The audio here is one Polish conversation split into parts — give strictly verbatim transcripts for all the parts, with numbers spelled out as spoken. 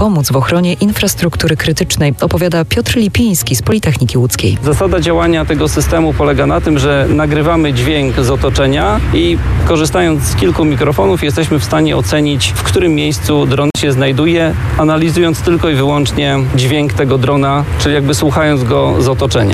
pomóc w ochronie infrastruktury krytycznej, opowiada Piotr Lipiński z Politechniki Łódzkiej. Zasada działania tego systemu polega na tym, że nagrywamy dźwięk z otoczenia i korzystając z kilku mikrofonów jesteśmy w stanie ocenić, w którym miejscu dron się znajduje, analizując tylko i wyłącznie dźwięk tego drona, czyli jakby słuchając go z otoczenia.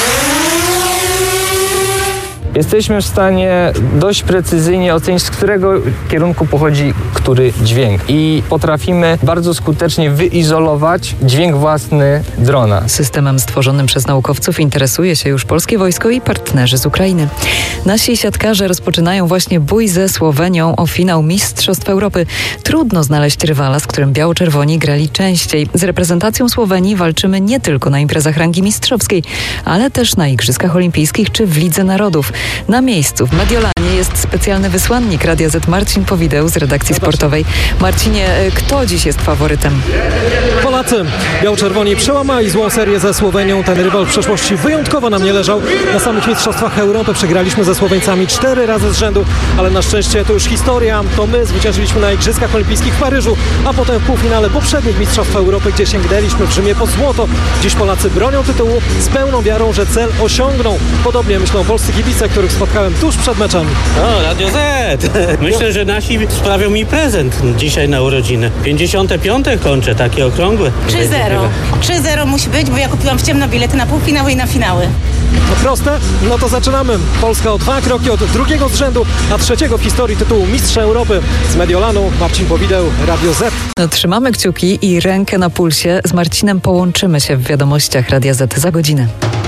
Jesteśmy w stanie dość precyzyjnie ocenić, z którego kierunku pochodzi który dźwięk i potrafimy bardzo skutecznie wyizolować dźwięk własny drona. Systemem stworzonym przez naukowców interesuje się już polskie wojsko i partnerzy z Ukrainy. Nasi siatkarze rozpoczynają właśnie bój ze Słowenią o finał Mistrzostw Europy. Trudno znaleźć rywala, z którym biało-czerwoni grali częściej. Z reprezentacją Słowenii walczymy nie tylko na imprezach rangi mistrzowskiej, ale też na Igrzyskach Olimpijskich czy w Lidze Narodów. Na miejscu w Mediolanie jest specjalny wysłannik Radia Z Marcin Powideł z redakcji sportowej. Marcinie, kto dziś jest faworytem? Polacy. Biało-czerwoni przełamali złą serię ze Słowenią. Ten rywal w przeszłości wyjątkowo nam nie leżał. Na samych Mistrzostwach Europy przegraliśmy ze Słoweńcami cztery razy z rzędu, ale na szczęście to już historia. To my zwyciężyliśmy na Igrzyskach Olimpijskich w Paryżu, a potem w półfinale poprzednich Mistrzostw Europy, gdzie sięgnęliśmy w Rzymie po złoto. Dziś Polacy bronią tytułu z pełną wiarą, że cel osiągną. Podobnie myślą polscy kibice, których spotkałem tuż przed meczem. O, Radio Z! Myślę, że nasi sprawią mi prezent dzisiaj na urodziny. pięćdziesiąte piąte kończę, takie okrągłe. trzy zero. trzy zero musi być, bo ja kupiłam w ciemno bilety na półfinały i na finały. No proste? No to zaczynamy. Polska o dwa kroki od drugiego z rzędu, a trzeciego w historii tytułu Mistrza Europy. Z Mediolanu Marcin Powideł, Radio Z. No, trzymamy kciuki i rękę na pulsie. Z Marcinem połączymy się w wiadomościach Radia Z za godzinę.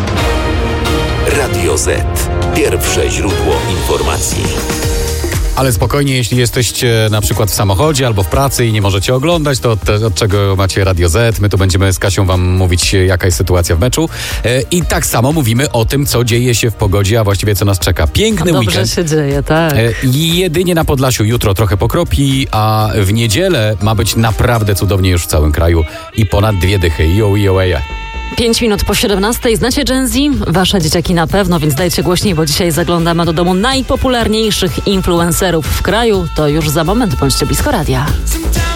Radio Z. Pierwsze źródło informacji. Ale spokojnie, jeśli jesteście na przykład w samochodzie albo w pracy i nie możecie oglądać, to od, od czego macie Radio Z? My tu będziemy z Kasią wam mówić, jaka jest sytuacja w meczu. E, I tak samo mówimy o tym, co dzieje się w pogodzie, a właściwie co nas czeka. Piękny Dobrze weekend. się dzieje, tak. E, jedynie na Podlasiu jutro trochę pokropi, a w niedzielę ma być naprawdę cudownie już w całym kraju i ponad dwie dychy. Yo, yo, yo. Pięć minut po siedemnastej. Znacie Gen Z? Wasze dzieciaki na pewno, więc dajcie głośniej, bo dzisiaj zaglądamy do domu najpopularniejszych influencerów w kraju. To już za moment, bądźcie blisko radia.